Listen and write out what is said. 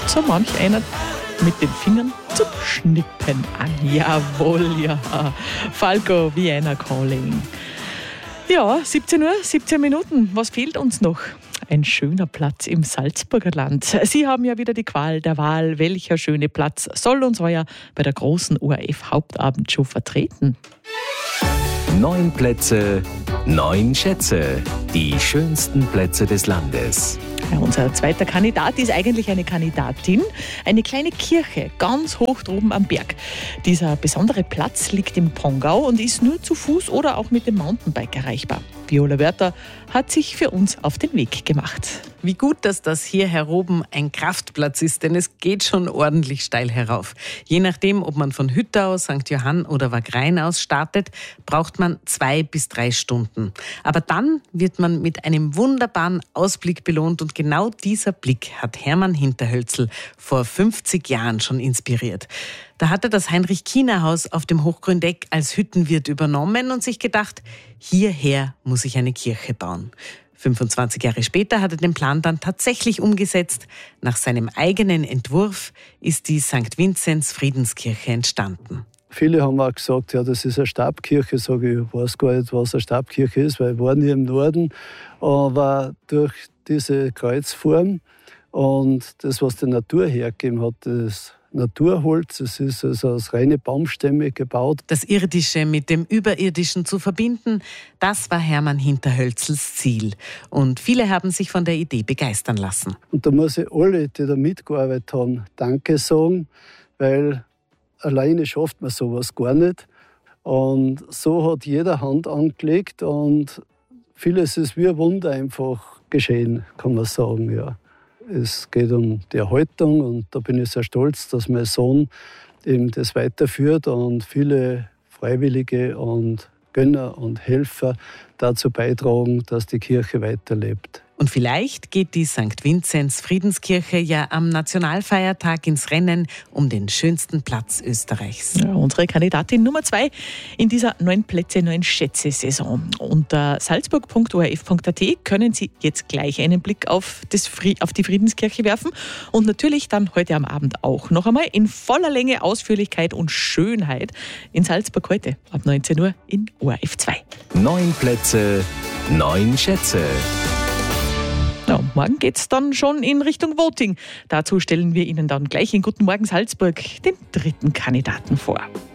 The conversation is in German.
so manch einer mit den Fingern zum Schnippen an. Jawohl, ja. Falco Vienna Calling. Ja, 17 Uhr, 17 Minuten. Was fehlt uns noch? Ein schöner Platz im Salzburger Land. Sie haben ja wieder die Qual der Wahl. Welcher schöne Platz soll uns heuer bei der großen ORF-Hauptabendshow vertreten? 9 Plätze, 9 Schätze. Die schönsten Plätze des Landes. Ja, unser zweiter Kandidat ist eigentlich eine Kandidatin. Eine kleine Kirche, ganz hoch droben am Berg. Dieser besondere Platz liegt im Pongau und ist nur zu Fuß oder auch mit dem Mountainbike erreichbar. Viola Wörter hat sich für uns auf den Weg gemacht. Wie gut, dass das hier heroben ein Kraftplatz ist, denn es geht schon ordentlich steil herauf. Je nachdem, ob man von Hüttau, St. Johann oder Wagrein aus startet, braucht man 2 bis 3 Stunden. Aber dann wird man mit einem wunderbaren Ausblick belohnt und genau dieser Blick hat Hermann Hinterhölzl vor 50 Jahren schon inspiriert. Da hat er das Heinrich-Kiener-Haus auf dem Hochgründeck als Hüttenwirt übernommen und sich gedacht, hierher muss ich eine Kirche bauen. 25 Jahre später hat er den Plan dann tatsächlich umgesetzt. Nach seinem eigenen Entwurf ist die St. Vinzenz Friedenskirche entstanden. Viele haben auch gesagt, ja, das ist eine Stabkirche. Sage ich, weiß gar nicht, was eine Stabkirche ist, weil ich war nie im Norden. Aber durch diese Kreuzform und das, was die Natur hergegeben hat, das Naturholz, es ist also aus reine Baumstämme gebaut. Das Irdische mit dem Überirdischen zu verbinden, das war Hermann Hinterhölzls Ziel. Und viele haben sich von der Idee begeistern lassen. Und da muss ich alle, die da mitgearbeitet haben, Danke sagen, weil alleine schafft man sowas gar nicht. Und so hat jeder Hand angelegt und vieles ist wie ein Wunder einfach geschehen, kann man sagen, ja. Es geht um die Erhaltung und da bin ich sehr stolz, dass mein Sohn eben das weiterführt und viele Freiwillige und Gönner und Helfer dazu beitragen, dass die Kirche weiterlebt. Und vielleicht geht die St. Vinzenz Friedenskirche ja am Nationalfeiertag ins Rennen um den schönsten Platz Österreichs. Ja, unsere Kandidatin Nummer 2 in dieser 9 Plätze, 9 Schätze-Saison. Unter salzburg.orf.at können Sie jetzt gleich einen Blick auf die Friedenskirche werfen und natürlich dann heute am Abend auch noch einmal in voller Länge, Ausführlichkeit und Schönheit in Salzburg heute ab 19 Uhr in ORF 2. 9 Plätze, 9 Schätze. Ja, morgen geht es dann schon in Richtung Voting. Dazu stellen wir Ihnen dann gleich in Guten Morgen Salzburg den 3. Kandidaten vor.